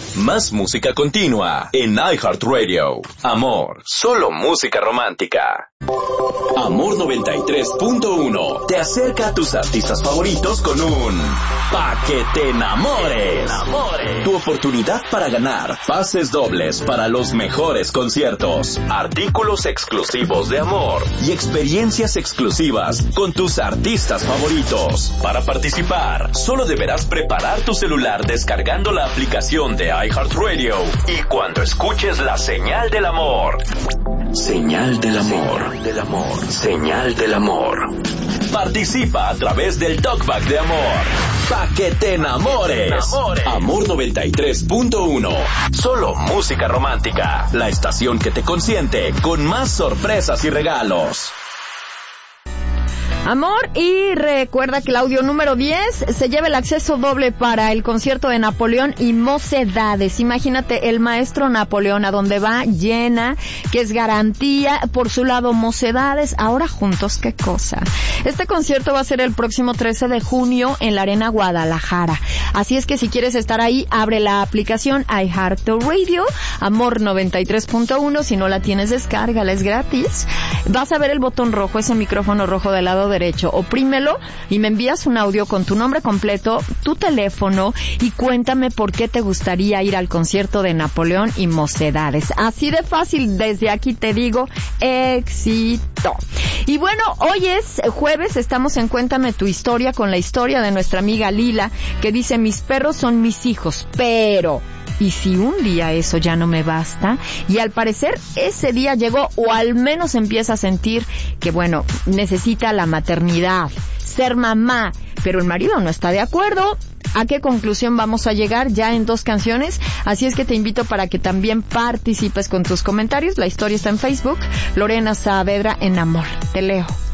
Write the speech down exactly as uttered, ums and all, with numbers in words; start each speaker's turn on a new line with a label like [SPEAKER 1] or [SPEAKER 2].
[SPEAKER 1] Más música continua en iHeartRadio. Amor, solo música romántica. Amor noventa y tres punto uno te acerca a tus artistas favoritos con un Pa' que te enamores. Tu oportunidad para ganar pases dobles para los mejores conciertos, artículos exclusivos de Amor y experiencias exclusivas con tus artistas favoritos. Para participar, solo deberás preparar tu celular descargando la aplicación de iHeartRadio y cuando escuches la señal del amor. Señal del amor. Señal del amor. Señal del amor. Participa a través del Talkback de Amor. Pa' que te enamores. Amor noventa y tres punto uno. Solo música romántica. La estación que te consiente con más sorpresas y regalos.
[SPEAKER 2] Amor, y recuerda que el audio número diez se lleva el acceso doble para el concierto de Napoleón y Mocedades. Imagínate el maestro Napoleón, a donde va llena, que es garantía. Por su lado, Mocedades, ahora juntos, qué cosa. Este concierto va a ser el próximo trece de junio en la Arena Guadalajara. Así es que si quieres estar ahí, abre la aplicación iHeartRadio, Amor noventa y tres punto uno. Si no la tienes, descárgala, es gratis. Vas a ver el botón rojo, ese micrófono rojo del lado derecho. Oprímelo y me envías un audio con tu nombre completo, tu teléfono y cuéntame por qué te gustaría ir al concierto de Napoleón y Mocedades. Así de fácil, desde aquí te digo, éxito. Y bueno, hoy es jueves, estamos en Cuéntame tu historia con la historia de nuestra amiga Lila, que dice: mis perros son mis hijos, pero... ¿y si un día eso ya no me basta? Y al parecer ese día llegó, o al menos empieza a sentir que, bueno, necesita la maternidad, ser mamá, pero el marido no está de acuerdo. ¿A qué conclusión vamos a llegar ya en dos canciones? Así es que te invito para que también participes con tus comentarios. La historia está en Facebook, Lorena Saavedra en Amor. Te leo.